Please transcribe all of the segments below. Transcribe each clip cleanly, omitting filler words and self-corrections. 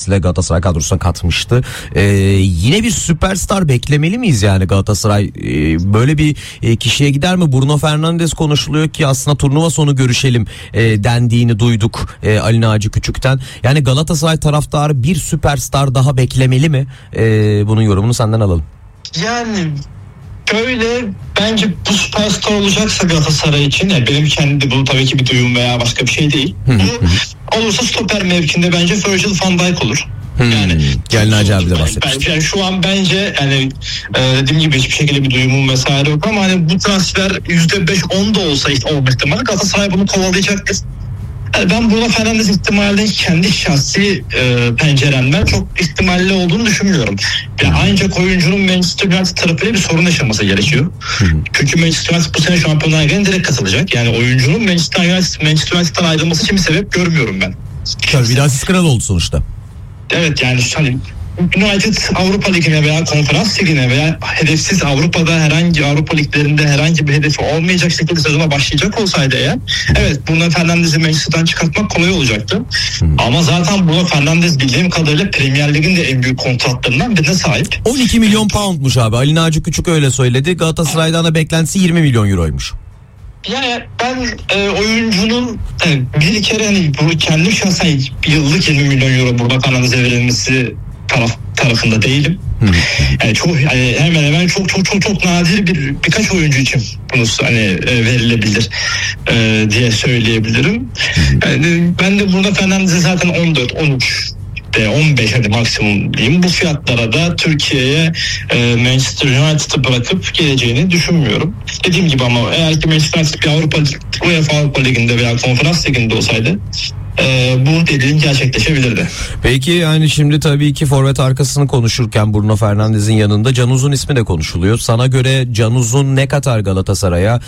bonservisle Galatasaray kadrosuna katmıştı. Yine bir süperstar beklemeli miyiz yani Galatasaray? Böyle bir kişiye gider mi? Bruno Fernandes konuşuluyor ki aslında turnuva sonu görüşelim dendiğini duyduk Ali Naci Küçük'ten. Yani Galatasaray taraftarı bir süperstar daha beklemeli mi? Bunun yorumunu senden alalım. Yani şöyle, bence bu süperstar olacaksa Galatasaray için, yani benim kendi bu tabii ki bir duyum veya başka bir şey değil. Bu olursa stoper mevkinde bence Virgil van Dijk olur. Yani Gelin Hacı abi de bahsetmişti. Yani şu an bence yani dediğim gibi hiçbir şekilde bir duyumum vesaire yok ama hani bu transfer %5-10 da olsa işte olma ihtimali Galatasaray bunu kovalayacaktır. Yani ben Bruno Fernandes ihtimalinde kendi şahsi penceremden çok ihtimalli olduğunu düşünmüyorum. Yani ancak oyuncunun Manchester United tarafıyla bir sorun yaşaması gerekiyor. Çünkü Manchester United bu sene Şampiyonlar Ligi'ne direkt katılacak. Yani oyuncunun Manchester United'dan ayrılması için bir sebep görmüyorum ben. Tabii Vidal kral oldu sonuçta. Evet, yani hani United Avrupa Ligi'ne veya Konferans Ligi'ne veya hedefsiz Avrupa'da herhangi Avrupa Liglerinde herhangi bir hedefi olmayacak şekilde sezona başlayacak olsaydı eğer, evet, Bruno Fernandes'i Manchester'dan çıkartmak kolay olacaktı. Ama zaten Bruno Fernandes bildiğim kadarıyla Premier Lig'in de en büyük kontratlarından birine sahip. 12 milyon poundmuş abi. Ali Naci Küçük öyle söyledi. Galatasaray'dan da beklentisi 20 milyon euroymuş. Yani ben oyuncunun bir kere hani bu kendim şahsen yıllık 20 milyon euro Bruno Fernandes'e verilmesi tarafında değilim. Yani çok hemen hemen çok nadir birkaç oyuncu için bunu hani verilebilir diye söyleyebilirim. Yani ben de Bruno Fernandes'e zaten 14-13 15 hadi maksimum diyeyim. Bu fiyatlara da Türkiye'ye Manchester United'ı bırakıp geleceğini düşünmüyorum. Dediğim gibi ama eğer ki Manchester United bir UEFA Avrupa Ligi'nde veya Konferans Ligi'nde olsaydı bu dediğin gerçekleşebilirdi. Peki yani şimdi tabii ki forvet arkasını konuşurken Bruno Fernandes'in yanında Can Uzun ismi de konuşuluyor. Sana göre Can Uzun ne katar Galatasaray'a?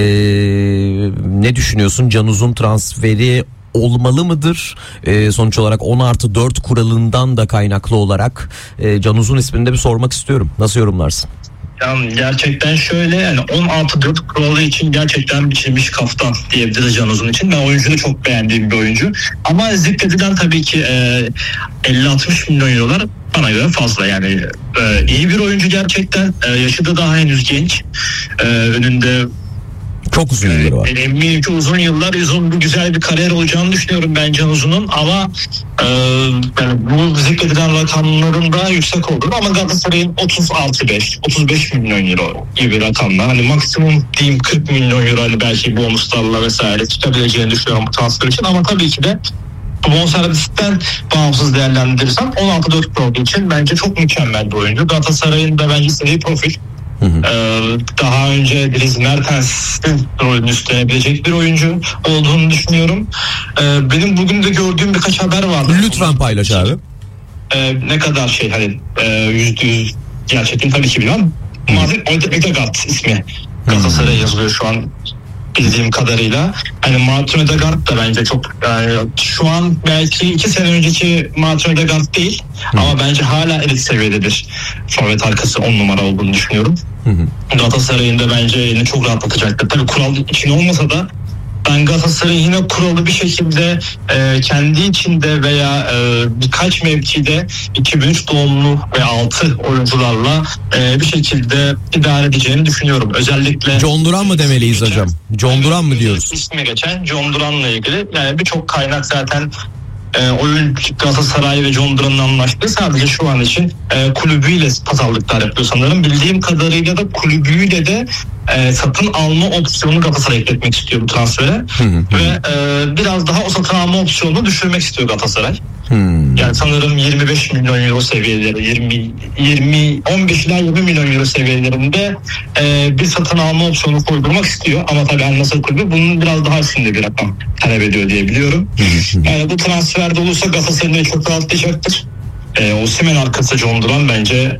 Ne düşünüyorsun? Can Uzun transferi olmalı mıdır? Sonuç olarak 10+4 kuralından da kaynaklı olarak Can Uzun ismini de bir sormak istiyorum. Nasıl yorumlarsın? Yani gerçekten şöyle, yani 16-4 kuralı için gerçekten biçilmiş kaftan diyebiliriz Can Uzun için. Ben oyuncunu çok beğendiğim bir oyuncu. Ama zikredilen tabii ki 50-60 milyon eurolar bana göre fazla. Yani iyi bir oyuncu gerçekten. Yaşı da daha henüz genç. Önünde çok uzun yılları var. Eminim ki uzun yıllar güzel bir kariyer olacağını düşünüyorum ben Can Uzun'un ama yani bu zikredilen rakamların da yüksek olduğunu, ama Galatasaray'ın 36-5-35 milyon euro gibi rakamlar, hani maksimum diyeyim 40 milyon euro hani belki bonuslarla vesaire tutabileceğini düşünüyorum bu transfer için. Ama tabii ki de bonservisten bağımsız değerlendirirsem 16-4 olduğu için bence çok mükemmel bir oyuncu. Galatasaray'ın da bence istediği profil. Daha önce Dries Mertens'in rolünü üstlenebilecek bir oyuncu olduğunu düşünüyorum. Benim bugün de gördüğüm birkaç haber vardı. Lütfen paylaş abi. Ne kadar hani %100 gerçekten tabii ki bilmem. Martin Ødegaard ismi Galatasaray'a yazılıyor şu an bildiğim kadarıyla. Hani Martin Ødegaard da bence çok şu an belki 2 sene önceki Martin Ødegaard değil ama bence hala elit seviyede bir forvet arkası 10 numara olduğunu düşünüyorum. Galatasaray'ın da bence yine çok rahatlatacaktır. Tabii kural için olmasa da ben Galatasaray'ın yine kuralı bir şekilde kendi içinde veya birkaç mevkide 2003 doğumlu ve altı oyuncularla bir şekilde idare edeceğini düşünüyorum. Özellikle John Duran mı demeliyiz hocam? John Duran mı diyoruz? İsmi geçen John Duran'la ilgili yani birçok kaynak zaten oyun Galatasaray ve John Duran'ın anlaştığı, sadece şu an için kulübüyle pazarlıklar yapıyor sanırım. Bildiğim kadarıyla da kulübüyle de satın alma opsiyonu Galatasaray ekletmek istiyor bu transfere. Ve biraz daha o satın alma opsiyonunu düşürmek istiyor Galatasaray. Yani sanırım 25 milyon euro seviyeleri 15 ila 20 milyon euro seviyelerinde bir satın alma opsiyonu koydurmak istiyor. Ama tabii Al Nassr kulübü bunun biraz daha üstünde bir rakam talep ediyor diye biliyorum. Yani bu transferde olursa Galatasaray'ın çok rahatlayacaktır. Osimhen arkası John Duran bence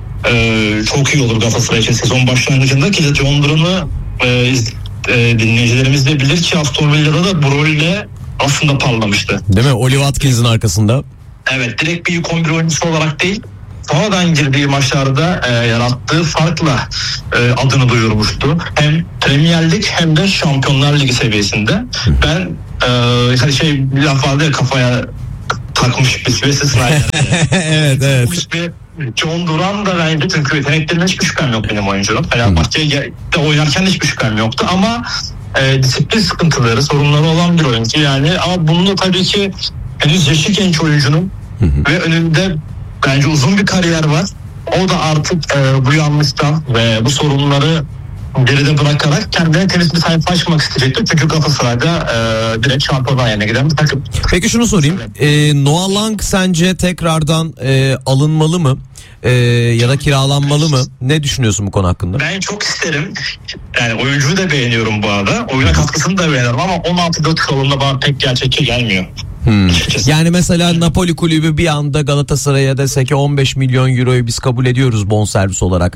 çok iyi olur Galatasaray için sezon başlangıcında, ki John Duran'ı dinleyicilerimiz de bilir ki Aston Villa'da da bu rolle aslında parlamıştı. Değil mi? Oliver Watkins'in arkasında. Evet, direkt bir ilk 11 oyuncusu olarak değil, sonradan girdiği maçlarda yarattığı farkla adını duyurmuştu. Hem Premier Lig hem de Şampiyonlar Ligi seviyesinde. Ben bir laf vardı ya, kafaya kalkmış bir Wesley Sneijder. Evet. Bir John Duran da bence çünkü yeteneklerine hiçbir şüphem yok benim oyuncunun. Fenerbahçe'de oynarken hiçbir şüphem yoktu ama disiplin sıkıntıları, sorunları olan bir oyuncu yani. Ama bunu da tabii ki henüz yaşı genç oyuncunun ve önünde bence uzun bir kariyer var. O da artık bu yanlıştan ve bu sorunları geride bırakarak kendine temiz bir sayfa açmak isteyecektir. Çünkü Galatasaray'da direkt şampiyonluğa yerine giden bir takım. Peki şunu sorayım. Noah Lang sence tekrardan alınmalı mı? Ya da kiralanmalı mı? Ne düşünüyorsun bu konu hakkında? Ben çok isterim. Yani oyuncuyu da beğeniyorum bu arada. Oyuna katkısını da beğeniyorum ama 16-4 kuralında bana pek gerçekçi gelmiyor. Yani mesela Napoli kulübü bir anda Galatasaray'a dese ki 15 milyon euroyu biz kabul ediyoruz bonservis olarak.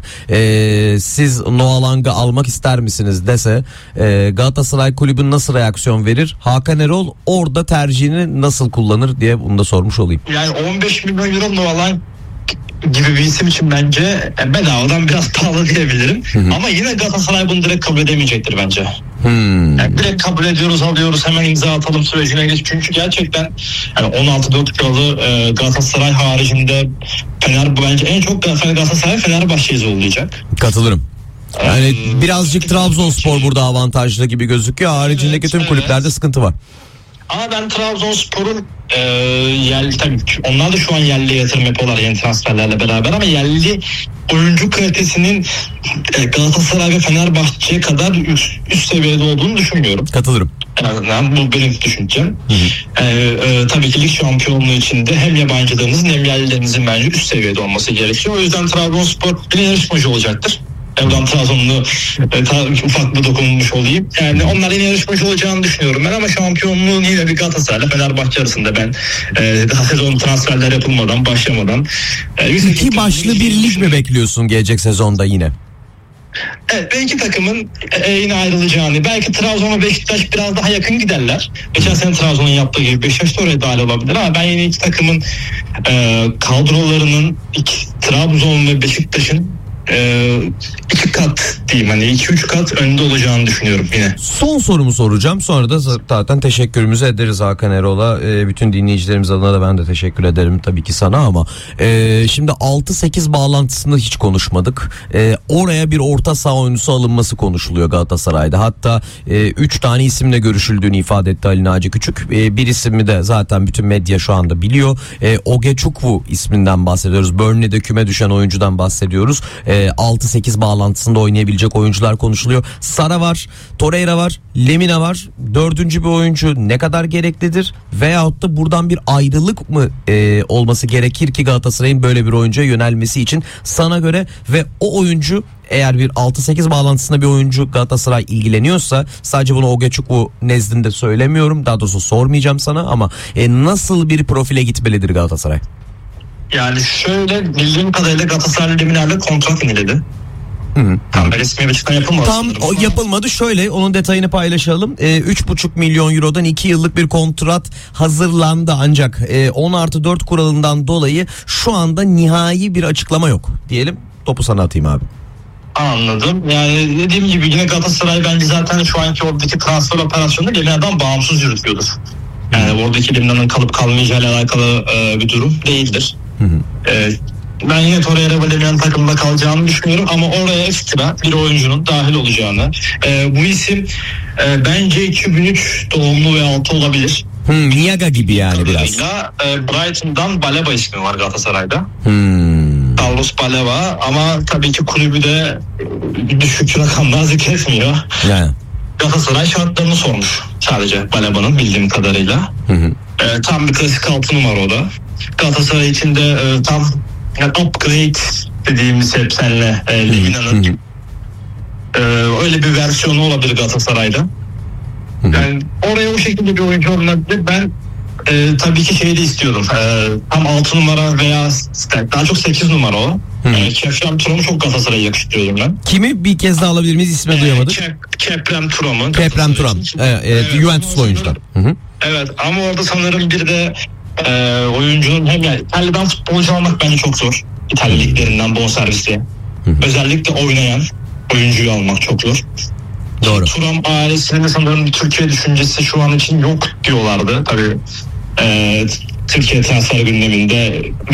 Siz Noah Lang'ı almak ister misiniz dese Galatasaray kulübü nasıl reaksiyon verir? Hakan Erol orada tercihini nasıl kullanır diye bunu da sormuş olayım. Yani 15 milyon euro Noah Lang gibi bir isim için bence bedavadan biraz pahalı diyebilirim. Ama yine Galatasaray bunu direkt kabul edemeyecektir bence. Yani direkt kabul ediyoruz, alıyoruz, hemen imza atalım sürecine geç. Çünkü gerçekten yani 16-4 kralı Galatasaray haricinde bence en çok Galatasaray Fenerbahçe'yi zorlayacak. Katılırım. Yani birazcık Trabzonspor burada avantajlı gibi gözüküyor. Haricindeki tüm kulüplerde sıkıntı var. Ama ben Trabzonspor'un yerli tabii onlar da şu an yerli yatırım yapıyorlar yeni transferlerle beraber ama yerli oyuncu kalitesinin Galatasaray ve Fenerbahçe kadar üst seviyede olduğunu düşünmüyorum. Katılırım. Yani bu benim düşüncem. Tabii ki lig şampiyonluğu içinde hem yabancılarınızın hem yerlilerinizin bence üst seviyede olması gerekiyor. O yüzden Trabzonspor bir yarışmacı olacaktır. Evden Trabzonlu ufak bir dokunmuş olayım. Yani onlar yine yarışmacı olacağını düşünüyorum ben ama şampiyonluğun yine bir Galatasaray'la Fenerbahçe arasında ben daha sezon transferler yapılmadan başlamadan. İki başlı bir lig mi bekliyorsun gelecek sezonda yine? Evet, belki takımın yine ayrılacağını, belki Trabzon ve Beşiktaş biraz daha yakın giderler. Geçen sene Trabzon'un yaptığı gibi Beşiktaş da oraya dahil olabilir ama ben yine iki takımın kadrolarının Trabzon ve Beşiktaş'ın 2 kat diyeyim hani 2-3 kat önde olacağını düşünüyorum yine. Son sorumu soracağım. Sonra da zaten teşekkürümüzü ederiz Hakan Erol'a. Bütün dinleyicilerimiz adına da ben de teşekkür ederim tabii ki sana ama şimdi 6-8 bağlantısını hiç konuşmadık. Oraya bir orta saha oyuncusu alınması konuşuluyor Galatasaray'da. Hatta 3 tane isimle görüşüldüğünü ifade etti Ali Naci Küçük. Bir ismi de zaten bütün medya şu anda biliyor. Ogechukwu isminden bahsediyoruz. Burnley'de küme düşen oyuncudan bahsediyoruz. 6-8 bağlantısında oynayabilecek oyuncular konuşuluyor. Sara var, Torreira var, Lemina var. Dördüncü bir oyuncu ne kadar gereklidir? Veyahut da buradan bir ayrılık mı olması gerekir ki Galatasaray'ın böyle bir oyuncuya yönelmesi için sana göre ve o oyuncu eğer bir 6-8 bağlantısında bir oyuncu Galatasaray ilgileniyorsa sadece bunu Ogechukwu nezdinde söylemiyorum. Daha doğrusu sormayacağım sana ama nasıl bir profile gitmelidir Galatasaray? Yani şöyle bildiğim kadarıyla Galatasaray Lemina'yla kontrat yeniledi. Tam resmi bir açıklama yapılmadı. Tam o yapılmadı. Şöyle onun detayını paylaşalım. 3,5 milyon eurodan 2 yıllık bir kontrat hazırlandı ancak 10+4 kuralından dolayı şu anda nihai bir açıklama yok. Diyelim topu sana atayım abi. Anladım. Yani dediğim gibi yine Galatasaray bence zaten şu anki oradaki transfer operasyonunu Lemina'dan bağımsız yürütüyordur. Yani oradaki Lemina'nın kalıp kalmayacağıyla alakalı bir durum değildir. Ben yine Torreira ve Lemina'nın takımda kalacağını düşünüyorum ama oraya ekstra bir oyuncunun dahil olacağını. Bu isim bence 2003 doğumlu ve altı olabilir. Niaga gibi yani biraz. Brighton'dan Baleba ismi var Galatasaray'da. Carlos Baleba ama tabii ki kulübü de düşük rakamlar zikretmiyor. Yani. Galatasaray şartlarını sormuş sadece Baleba'nın bildiğim kadarıyla. Tam bir klasik 6 numara o da. Galatasaray içinde tam upgrade dediğimiz hep senle Lemina'nın öyle bir versiyonu olabilir Galatasaray'da. Yani oraya o şekilde bir oyuncu olmadı. Ben tabii ki şeyi de istiyordum. Tam 6 numara veya daha çok 8 numara o. Keprem Thuram'ı çok Galatasaray'a yakıştırıyordum ben. Kimi bir kez daha alabilir miyiz? İsmi duyamadık. Keprem Thuram'ı. Keprem Thuram. Juventus oyuncular. Evet ama orada sanırım bir de oyuncunun hem yani İtalya'dan futbolcu almak bence çok zor. İtalya liglerinden bonservisli. Özellikle oynayan oyuncuyu almak çok zor. Doğru. Thuram ailesinin de sanırım bir Türkiye düşüncesi şu an için yok diyorlardı. Tabii Türkiye transfer gündeminde